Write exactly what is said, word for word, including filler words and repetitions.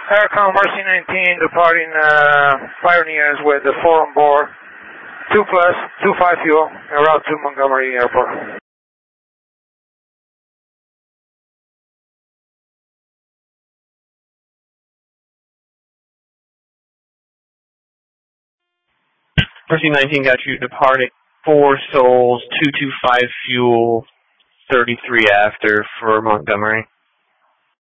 Aircom Mercy nineteen departing uh, Pioneers with the four on board, two plus, two five fuel, en route to Montgomery Airport. Mercy nineteen got you departing four souls, two two five fuel, thirty-three after for Montgomery.